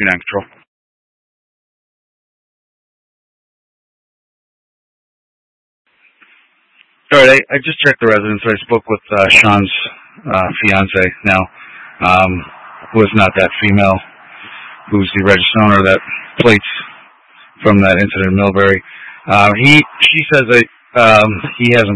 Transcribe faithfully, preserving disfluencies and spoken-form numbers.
three nine Control. All right, I, I just checked the residence. I spoke with uh, Sean's uh, fiance now, um, who is not that female, who's the registered owner of that plates from that incident in Millbury. Uh, he, she says that um, he hasn't